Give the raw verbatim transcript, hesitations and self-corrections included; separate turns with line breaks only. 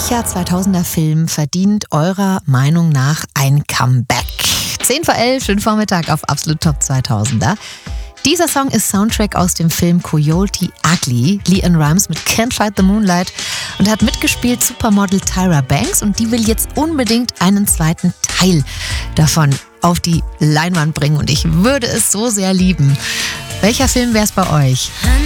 Welcher zweitausender Film verdient eurer Meinung nach ein Comeback? zehn vor elf, schönen Vormittag auf Absolut Top zweitausender. Dieser Song ist Soundtrack aus dem Film Coyote Ugly. LeAnn Rimes mit Can't Fight the Moonlight und hat mitgespielt Supermodel Tyra Banks und die will jetzt unbedingt einen zweiten Teil davon auf die Leinwand bringen und ich würde es so sehr lieben. Welcher Film wäre es bei euch?